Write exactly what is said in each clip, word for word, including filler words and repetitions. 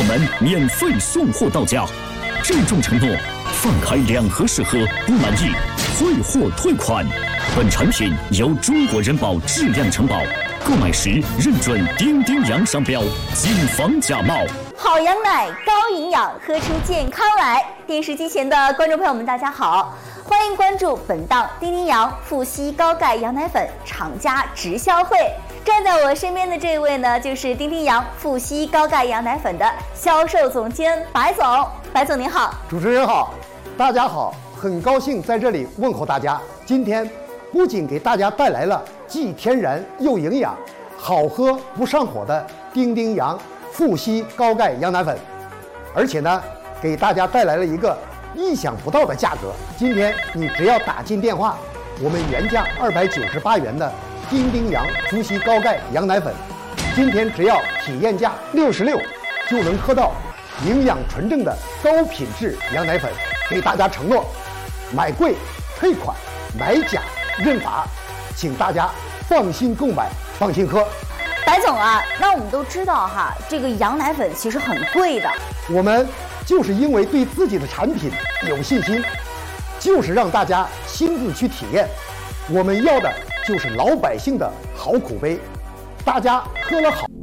我们免费送货到家。郑重承诺，放开两盒试喝，不满意退货退款。本产品由中国人保质量承保，购买时认准丁丁洋商标，谨防假冒。 好羊奶，高营养，喝出健康来。电视机前的观众朋友们，大家好，欢迎关注本档丁丁洋富硒高钙羊奶粉厂家直销会。站在我身边的这位呢，就是丁丁洋富硒高钙羊奶粉的销售总监白总。白总您好。 主持人好，大家好，很高兴在这里问候大家。今天不仅给大家带来了既天然又营养、好喝不上火的丁丁洋富硒高钙羊奶粉，而且呢，给大家带来了一个意想不到的价格。今天你只要打进电话，我们原价二百九十八元的丁丁洋富硒高钙羊奶粉，今天只要体验价六十六，就能喝到营养纯正的高品质羊奶粉。给大家承诺，买贵退款，买假认罚，请大家放心购买，放心喝。 白总啊，那我们都知道哈，这个羊奶粉其实很贵的。 我们就是因为对自己的产品有信心，就是让大家亲自去体验。我们要的就是老百姓的好口碑，大家喝了好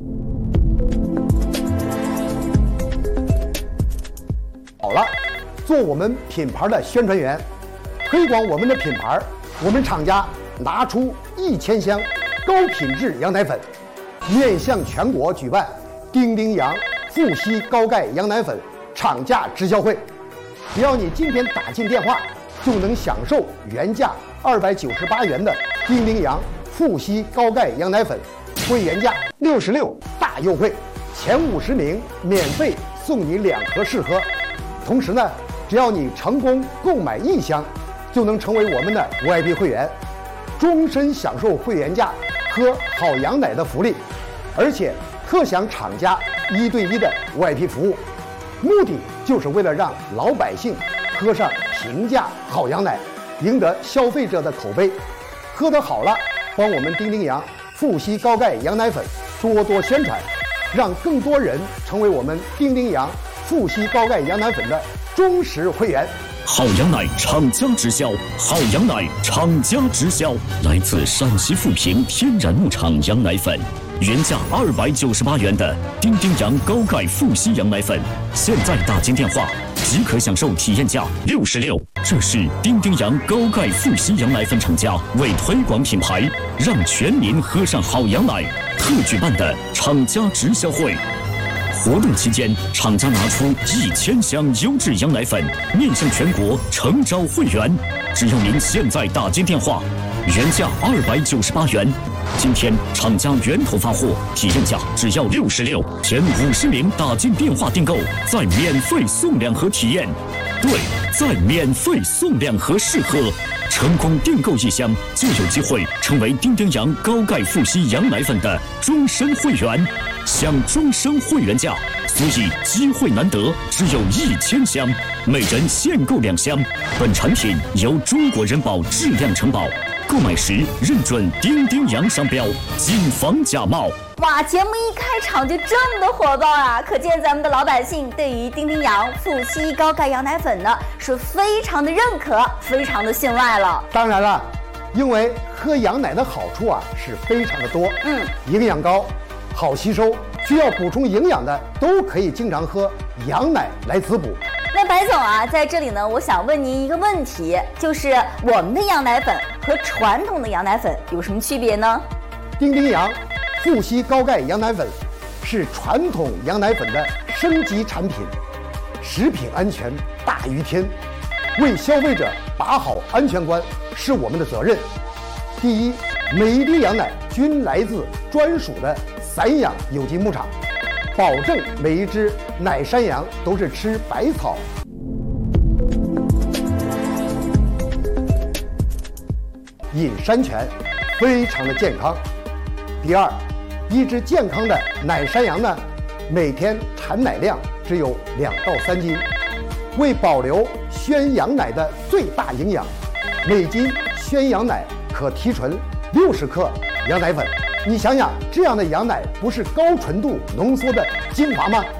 好了，做我们品牌的宣传员，推广我们的品牌。我们厂家拿出一千箱高品质羊奶粉，面向全国举办丁丁洋富硒高钙羊奶粉厂家直销会。只要你今天打进电话，就能享受原价二百九十八元的丁丁洋富硒高钙羊奶粉，会员价六十六大优惠，前五十名免费送你两盒试喝。同时呢，只要你成功购买一箱，就能成为我们的 V I P 会员，终身享受会员价喝好羊奶的福利，而且特享厂家一对一的 V I P 服务。目的就是为了让老百姓喝上平价好羊奶，赢得消费者的口碑。喝得好了，帮我们丁丁洋富硒高钙羊奶粉多多宣传，让更多人成为我们丁丁洋富硒高钙羊奶粉的忠实会员。 好羊奶厂家直销，好羊奶厂家直销，来自陕西富平天然牧场羊奶粉，原价二百九十八元的丁丁洋高钙富硒羊奶粉，现在打进电话即可享受体验价六十六。这是丁丁洋高钙富硒羊奶粉厂家为推广品牌，让全民喝上好羊奶特举办的厂家直销会。活动期间，厂家拿出一千箱优质羊奶粉，面向全国诚招会员。只要您现在打进电话，原价二百九十八元，今天厂家源头发货，体验价只要六十六，前五十名打进电话订购，再免费送两盒体验。对，再免费送两盒试喝。成功订购一箱，就有机会成为丁丁洋高钙富硒羊奶粉的终身会员，享终身会员价。所以机会难得，只有一千箱，每人限购两箱。本产品由中国人保质量承保，购买时认准丁丁洋商标，谨防假冒。 哇，节目一开场就这么的火爆啊！可见咱们的老百姓对于丁丁洋富硒高钙羊奶粉呢是非常的认可，非常的信赖了。 当然了，因为喝羊奶的好处啊是非常的多，嗯，营养高，好吸收，需要补充营养的都可以经常喝羊奶来滋补。 那白总啊，在这里呢，我想问您一个问题，就是我们的羊奶粉和传统的羊奶粉有什么区别呢？ 丁丁洋富硒高钙羊奶粉是传统羊奶粉的升级产品，食品安全大于天，为消费者把好安全关是我们的责任。第一，每一滴羊奶均来自专属的散养有机牧场，保证每一只奶山羊都是吃白草，饮山泉，非常的健康。第二，一只健康的奶山羊呢，每天产奶量只有两到三斤。为保留宣羊奶的最大营养，每斤宣羊奶可提纯六十克羊奶粉。你想想，这样的羊奶不是高纯度浓缩的精华吗？